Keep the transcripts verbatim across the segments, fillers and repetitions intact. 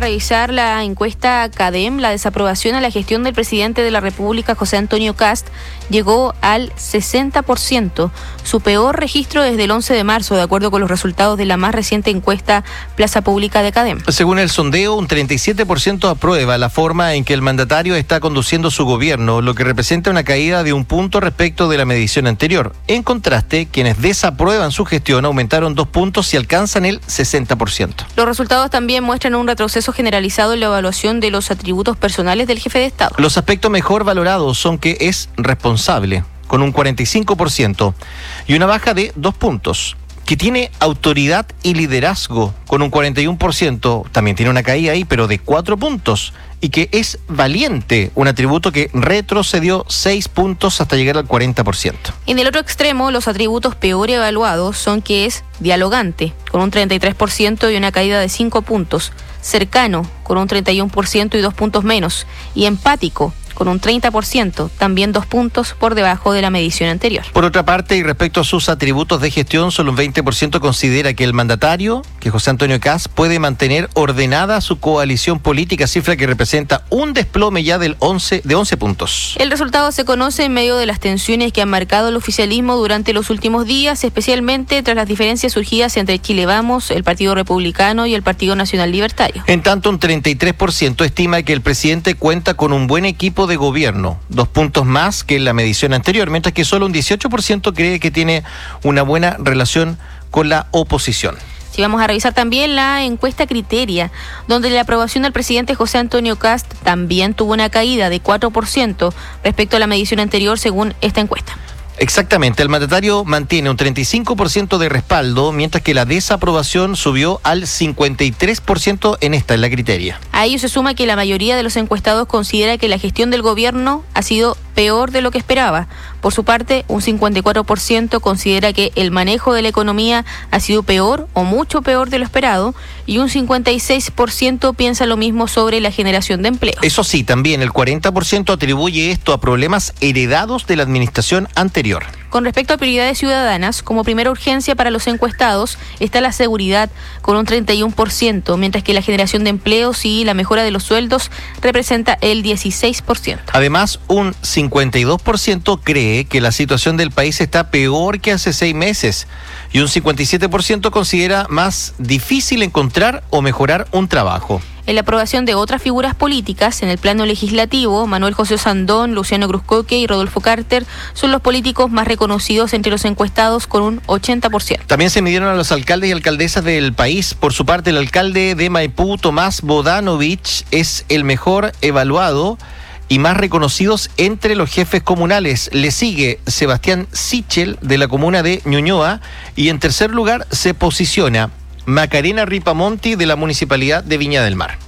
revisar la encuesta CADEM. La desaprobación a la gestión del presidente de la República, José Antonio Kast, llegó al sesenta por ciento, su peor registro desde el once de marzo, de acuerdo con los resultados de la más reciente encuesta Plaza Pública de CADEM. Según el sondeo, un treinta y siete por ciento aprueba la forma en que el mandatario está conduciendo su gobierno, lo que representa una caída de un punto respecto de la medición anterior. En contraste, quienes desaprueban su gestión aumentaron dos puntos y alcanzan el sesenta por ciento. Los resultados también muestran un retroceso generalizado en la evaluación de los atributos personales del jefe de Estado. Los aspectos mejor valorados son que es responsable, con un cuarenta y cinco por ciento, y una baja de dos puntos. Que tiene autoridad y liderazgo, con un cuarenta y uno por ciento, también tiene una caída ahí, pero de cuatro puntos. Y que es valiente, un atributo que retrocedió seis puntos hasta llegar al cuarenta por ciento. En el otro extremo, los atributos peor evaluados son que es dialogante, con un treinta y tres por ciento y una caída de cinco puntos, cercano, con un treinta y uno por ciento y dos puntos menos, y empático, con un treinta por ciento, también dos puntos por debajo de la medición anterior. Por otra parte, y respecto a sus atributos de gestión, solo un veinte por ciento considera que el mandatario, que José Antonio Kast, puede mantener ordenada su coalición política, cifra que representa un desplome ya del once, de once puntos. El resultado se conoce en medio de las tensiones que han marcado el oficialismo durante los últimos días, especialmente tras las diferencias surgidas entre Chile Vamos, el Partido Republicano y el Partido Nacional Libertario. En tanto, un treinta y tres por ciento estima que el presidente cuenta con un buen equipo de gobierno, dos puntos más que en la medición anterior, mientras que solo un dieciocho por ciento cree que tiene una buena relación con la oposición. Sí, vamos a revisar también la encuesta Criteria, donde la aprobación del presidente José Antonio Kast también tuvo una caída de cuatro por ciento respecto a la medición anterior, según esta encuesta. Exactamente, el mandatario mantiene un treinta y cinco por ciento de respaldo, mientras que la desaprobación subió al cincuenta y tres por ciento en esta, en la Criteria. A ello se suma que la mayoría de los encuestados considera que la gestión del gobierno ha sido peor de lo que esperaba. Por su parte, un cincuenta y cuatro por ciento considera que el manejo de la economía ha sido peor o mucho peor de lo esperado, y un cincuenta y seis por ciento piensa lo mismo sobre la generación de empleo. Eso sí, también el cuarenta por ciento atribuye esto a problemas heredados de la administración anterior. Con respecto a prioridades ciudadanas, como primera urgencia para los encuestados está la seguridad, con un treinta y uno por ciento, mientras que la generación de empleos y la mejora de los sueldos representa el dieciséis por ciento. Además, un cincuenta y dos por ciento cree que la situación del país está peor que hace seis meses y un cincuenta y siete por ciento considera más difícil encontrar o mejorar un trabajo. En la aprobación de otras figuras políticas en el plano legislativo, Manuel José Sandón, Luciano Cruzcoque y Rodolfo Carter son los políticos más reconocidos entre los encuestados, con un ochenta por ciento. También se midieron a los alcaldes y alcaldesas del país. Por su parte, el alcalde de Maipú, Tomás Bodanovich, es el mejor evaluado y más reconocidos entre los jefes comunales. Le sigue Sebastián Sichel, de la comuna de Ñuñoa, y en tercer lugar se posiciona Macarena Ripamonti, de la municipalidad de Viña del Mar.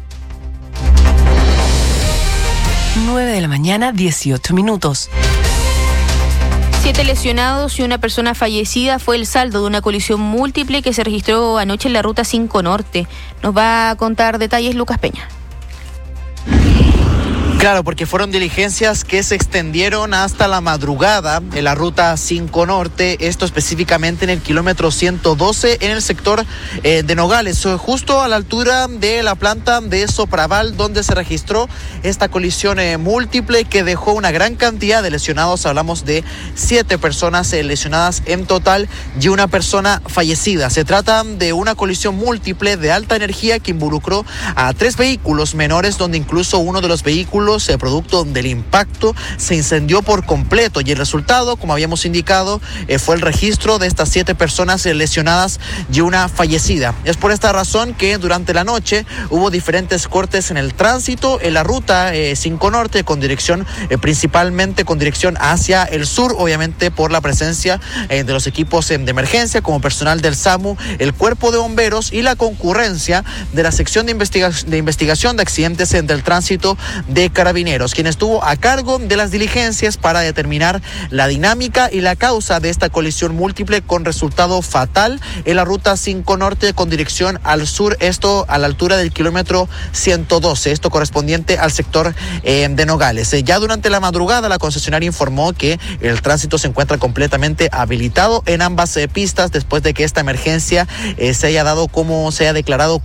nueve de la mañana, dieciocho minutos. Siete lesionados y una persona fallecida fue el saldo de una colisión múltiple que se registró anoche en la ruta cinco Norte. Nos va a contar detalles Lucas Peña. Claro, porque fueron diligencias que se extendieron hasta la madrugada en la ruta cinco Norte, esto específicamente en el kilómetro ciento doce en el sector eh, de Nogales, justo a la altura de la planta de Sopraval, donde se registró esta colisión eh, múltiple que dejó una gran cantidad de lesionados. Hablamos de siete personas eh, lesionadas en total y una persona fallecida. Se trata de una colisión múltiple de alta energía que involucró a tres vehículos menores, donde incluso uno de los vehículos, el producto del impacto, se incendió por completo, y el resultado, como habíamos indicado, eh, fue el registro de estas siete personas eh, lesionadas y una fallecida. Es por esta razón que durante la noche hubo diferentes cortes en el tránsito en la ruta eh, cinco Norte, con dirección eh, principalmente con dirección hacia el sur, obviamente por la presencia eh, de los equipos eh, de emergencia, como personal del SAMU, el cuerpo de bomberos y la concurrencia de la sección de, investiga- de investigación de accidentes eh, del tránsito de Carabineros, quien estuvo a cargo de las diligencias para determinar la dinámica y la causa de esta colisión múltiple con resultado fatal en la ruta cinco Norte con dirección al sur, esto a la altura del kilómetro ciento doce, esto correspondiente al sector eh, de Nogales. Eh, ya durante la madrugada la concesionaria informó que el tránsito se encuentra completamente habilitado en ambas eh, pistas después de que esta emergencia eh, se haya dado como se haya declarado